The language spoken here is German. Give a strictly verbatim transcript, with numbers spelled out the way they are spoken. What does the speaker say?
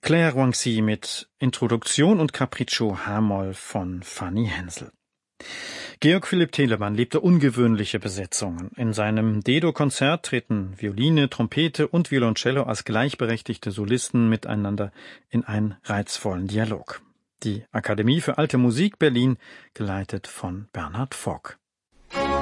Claire Wangxi mit Introduktion und Capriccio H-Moll von Fanny Hensel. Georg Philipp Telemann lebte ungewöhnliche Besetzungen. In seinem Dedo-Konzert treten Violine, Trompete und Violoncello als gleichberechtigte Solisten miteinander in einen reizvollen Dialog. Die Akademie für Alte Musik Berlin, geleitet von Bernhard Fock.